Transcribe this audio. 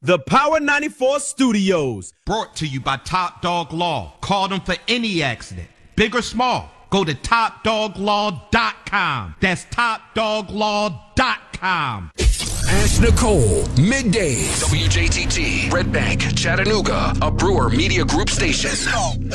The Power 94 Studios. Brought to you by Top Dog Law. Call them for any accident, big or small. Go to TopDogLaw.com. That's TopDogLaw.com. Ask Nicole, midday, WJTT, Red Bank, Chattanooga, a Brewer Media Group station.